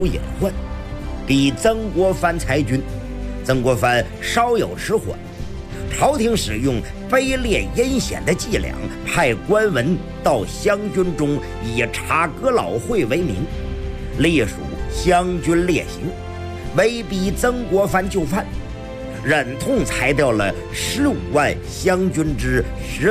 隐患，逼曾国藩裁军。曾国藩稍有迟缓，朝廷使用卑劣阴险的伎俩，派官文到湘军中，以查革老会为名，隶属湘军列行，威逼曾国藩就范，忍痛裁掉了15万湘军之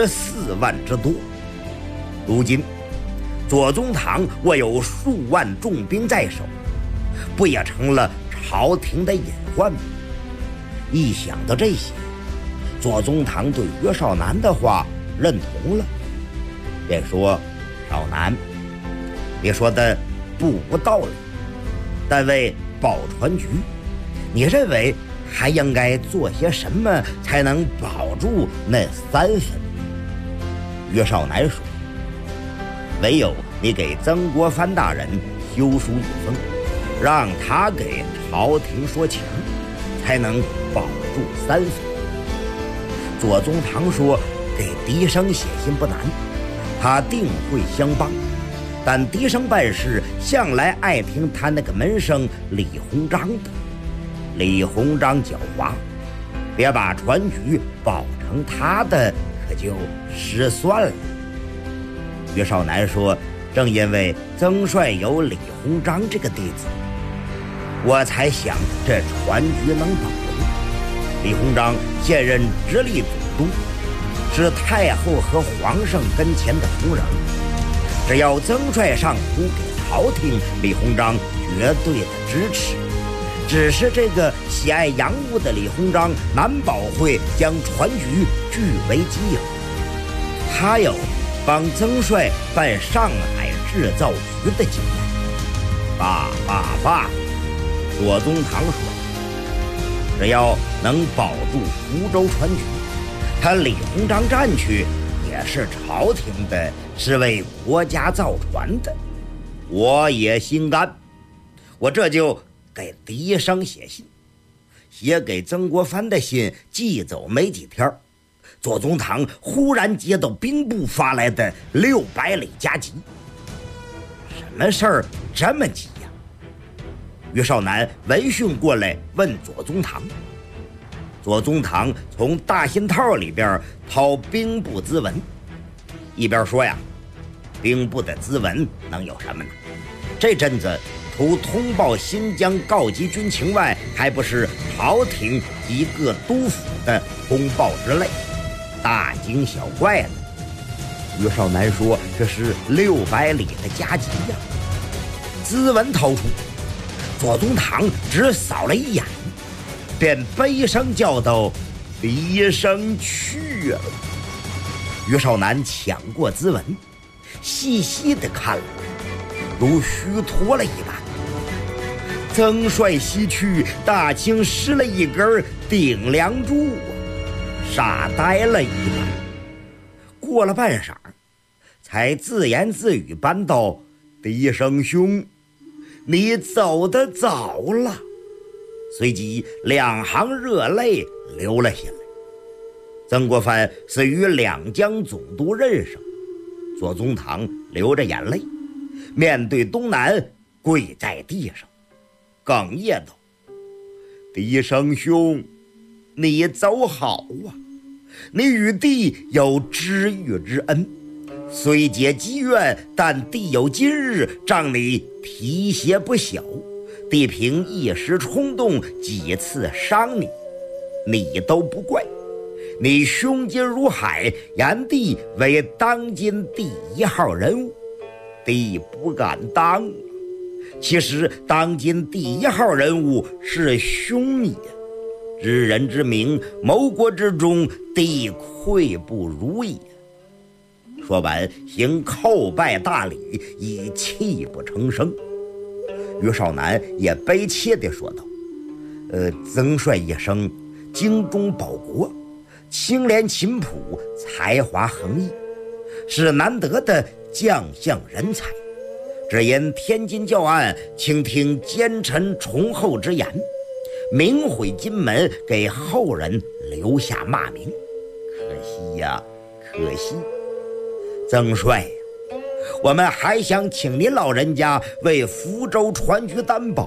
14万之多。如今左宗棠握有数万重兵在手，不也成了朝廷的隐患吗？一想到这些，左宗棠对岳少南的话认同了，便说：“少南，你说的不无道理，但为保船局，你认为还应该做些什么才能保住那3分？”岳少南说：“唯有你给曾国藩大人修书一封，让他给朝廷说情，才能保住3分。”左宗棠说：“给狄生写信不难，他定会相帮，但狄生办事向来爱听他那个门生李鸿章的。李鸿章狡猾，别把船局保成他的，可就失算了。”岳少南说：“正因为曾帅有李鸿章这个弟子，我才想这船局能保住。李鸿章现任直隶总督，是太后和皇上跟前的红人，只要曾帅上书给朝廷，李鸿章绝对的支持。只是这个喜爱洋务的李鸿章难保会将船局据为己有。他有帮曾帅办上海制造局的经验。”罢！左宗棠说：“只要能保住福州船局，他李鸿章占去也是朝廷的，是为国家造船的，我也心甘。我这就给狄生写信。”写给曾国藩的信寄走没几天，左宗棠忽然接到兵部发来的600里加急。什么事儿这么急呀？岳少南闻讯过来问左宗棠。左宗棠从大信套里边掏兵部咨文，一边说：“呀，兵部的咨文能有什么呢？这阵子除通报新疆告急军情外，还不是朝廷及各督府的通报之类，大惊小怪了。”岳少南说：“这是600里的加急呀！”咨文掏出，左宗棠只扫了一眼，便悲声叫道：“狄生去了！”岳少南抢过咨文，细细的看了，如虚脱了一般。曾帅西去，大清失了一根顶梁柱，傻呆了一般。过了半晌，才自言自语般道：“狄生兄，你走得早了。”随即2行热泪流了下来。曾国藩死于两江总督任上，左宗棠流着眼泪，面对东南跪在地上，哽咽道：“狄生兄，你走好啊！你与帝有知遇之恩，虽结积怨，但帝有今日，仗你提携不小。帝凭一时冲动，几次伤你，你都不怪。你胸襟如海，言帝为当今第1号人物，帝不敢当。其实当今第1号人物是兄你，知人之明，谋国之忠，帝愧不如也。”说完，行叩拜大礼，以泣不成声。岳少南也悲切地说道：“曾帅一生精忠报国，清廉勤朴，才华横溢，是难得的将相人才。只因天津教案，倾听奸臣崇厚之言，明毁金门，给后人留下骂名。可惜呀，可惜！曾帅，我们还想请您老人家为福州船局担保，